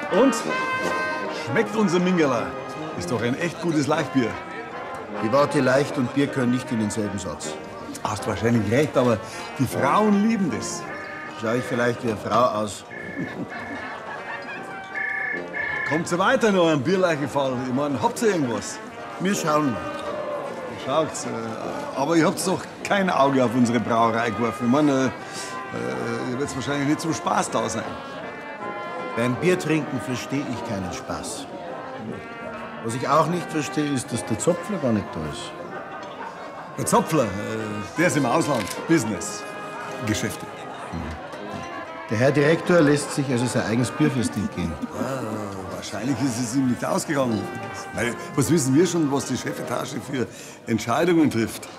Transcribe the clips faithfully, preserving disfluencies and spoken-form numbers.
Und? Schmeckt unser Mingerler? Ist doch ein echt gutes Leichtbier. Die Worte leicht und Bier können nicht in denselben Satz. Hast wahrscheinlich recht, aber die Frauen lieben das. Schau ich vielleicht wie eine Frau aus? Kommt ihr weiter noch ein Bierleichefall? Ich meine, habt ihr irgendwas? Wir schauen mal. Schaut's, äh, aber ihr habt doch kein Auge auf unsere Brauerei geworfen. Ich meine, äh, ihr werdet wahrscheinlich nicht zum Spaß da sein. Beim Biertrinken verstehe ich keinen Spaß. Was ich auch nicht verstehe, ist, dass der Zopfler gar nicht da ist. Der Zopfler, äh, der ist im Ausland. Business. Geschäfte. Der Herr Direktor lässt sich also sein eigenes Bierfest entgehen. Ah, wahrscheinlich ist es ihm nicht ausgegangen. Weil, was wissen wir schon, was die Chefetage für Entscheidungen trifft?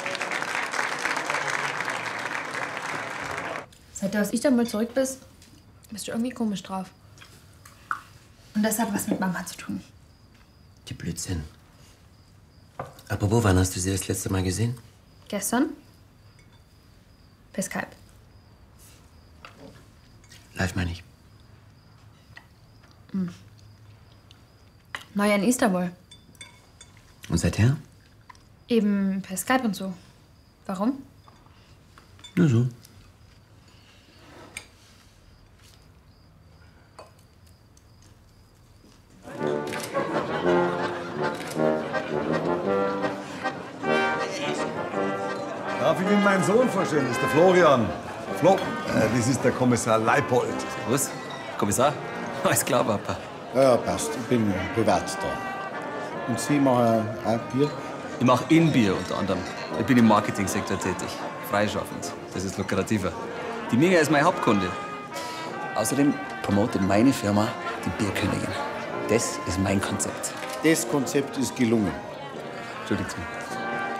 Seit du aus Istanbul zurück bist, bist du irgendwie komisch drauf. Und das hat was mit Mama zu tun. Die Blödsinn. Apropos, wann hast du sie das letzte Mal gesehen? Gestern? Per Skype. Live meine ich. Hm. Neujahr in Istanbul. Und seither? Eben per Skype und so. Warum? Nur so. Darf ich Ihnen meinen Sohn vorstellen? Das ist der Florian. Flo, äh, das ist der Kommissar Leipold. Was? Kommissar? Alles klar, Papa. Ja, ja, passt. Ich bin privat da. Und Sie machen auch Bier? Ich mache In-Bier unter anderem. Ich bin im Marketingsektor tätig. Freischaffend. Das ist lukrativer. Die Minga ist mein Hauptkunde. Außerdem promotet meine Firma die Bierkönigin. Das ist mein Konzept. Das Konzept ist gelungen. Entschuldigung.